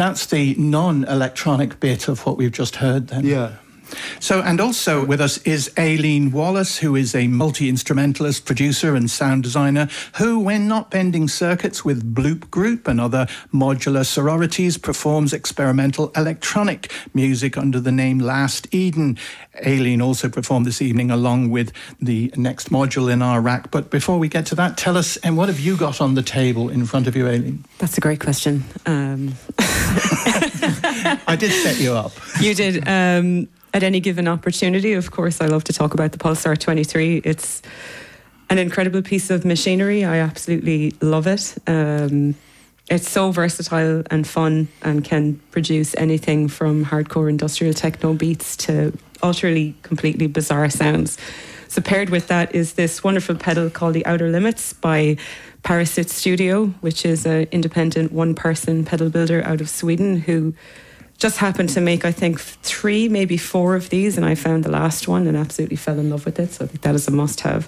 that's the non-electronic bit of what we've just heard then. Yeah. So, and also with us is Aileen Wallace, who is a multi-instrumentalist, producer and sound designer, who, when not bending circuits with Bloop Group and other modular sororities, performs experimental electronic music under the name Last Eden. Aileen also performed this evening along with the next module in our rack. But before we get to that, tell us, and what have you got on the table in front of you, Aileen? That's a great question. I did set you up. You did. At any given opportunity, of course, I love to talk about the Pulsar 23. It's an incredible piece of machinery. I absolutely love it. It's so versatile and fun and can produce anything from hardcore industrial techno beats to utterly, completely bizarre sounds. So paired with that is this wonderful pedal called the Outer Limits by Parasite Studio, which is an independent one-person pedal builder out of Sweden who just happened to make, I think, 3, maybe 4 of these, and I found the last one and absolutely fell in love with it. So I think that is a must-have.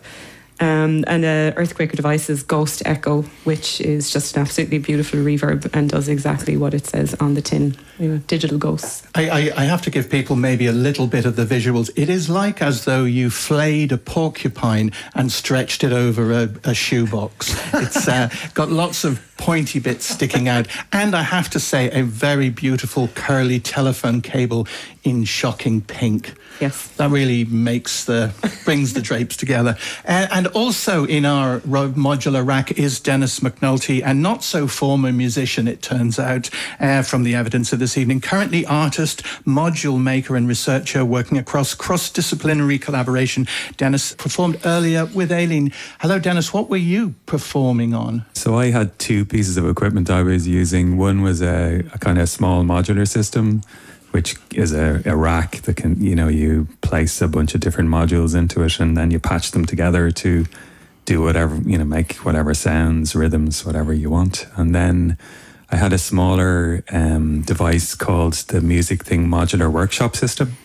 And Earthquaker Devices Ghost Echo, which is just an absolutely beautiful reverb and does exactly what it says on the tin. Digital ghosts. I have to give people maybe a little bit of the visuals. It is like as though you flayed a porcupine and stretched it over a shoebox. It's got lots of pointy bits sticking out, and I have to say a very beautiful curly telephone cable in shocking pink. Yes, that really brings the drapes together. And also in our modular rack is Dennis McNulty, a not so former musician, it turns out, from the evidence of this evening. Currently artist, module maker and researcher working across cross-disciplinary collaboration. Dennis performed earlier with Aileen. Hello, Dennis. What were you performing on? So I had 2 pieces of equipment I was using. One was a kind of small modular system, which is a rack that can, you place a bunch of different modules into it and then you patch them together to do whatever, make whatever sounds, rhythms, whatever you want. And then I had a smaller device called the Music Thing Modular Workshop System.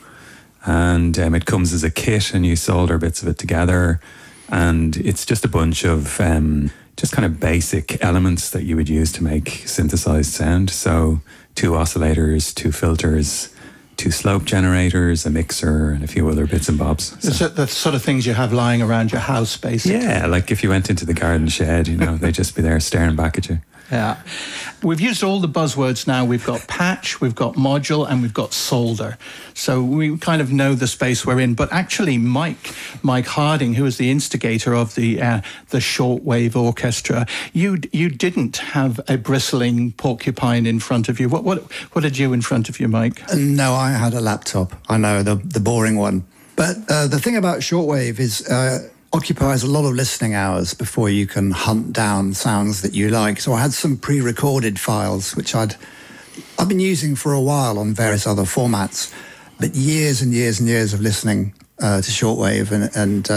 And it comes as a kit and you solder bits of it together. And it's just a bunch of just kind of basic elements that you would use to make synthesized sound. So 2 oscillators, 2 filters, 2 slope generators, a mixer, and a few other bits and bobs. So the sort of things you have lying around your house, basically. Yeah, like if you went into the garden shed, they'd just be there staring back at you. Yeah. We've used all the buzzwords now. We've got patch, we've got module, and we've got solder. So we kind of know the space we're in. But actually, Mike Harding, who is the instigator of the Shortwave Orchestra, you didn't have a bristling porcupine in front of you. What had you in front of you, Mike? No, I had a laptop. I know, the boring one. But the thing about Shortwave is occupies a lot of listening hours before you can hunt down sounds that you like. So I had some pre-recorded files, which I've been using for a while on various other formats, but years and years and years of listening to Shortwave, and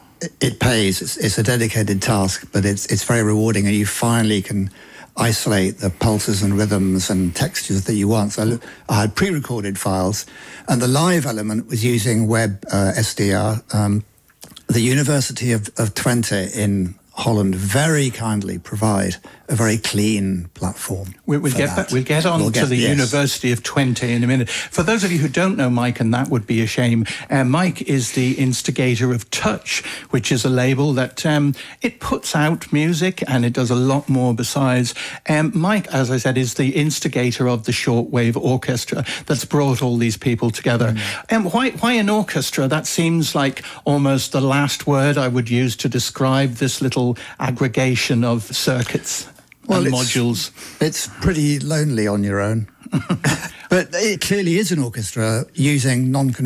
it pays. It's a dedicated task, but it's very rewarding, and you finally can isolate the pulses and rhythms and textures that you want. So I had pre-recorded files, and the live element was using WebSDR. The University of Twente in Holland very kindly provide a very clean platform. We'll get on to the University of Twente in a minute. For those of you who don't know Mike, and that would be a shame, Mike is the instigator of Touch, which is a label that it puts out music and it does a lot more besides. Mike, as I said, is the instigator of the Shortwave Orchestra that's brought all these people together. Why an orchestra? That seems like almost the last word I would use to describe this little aggregation of circuits. Well, modules. It's pretty lonely on your own. But it clearly is an orchestra using non-conventional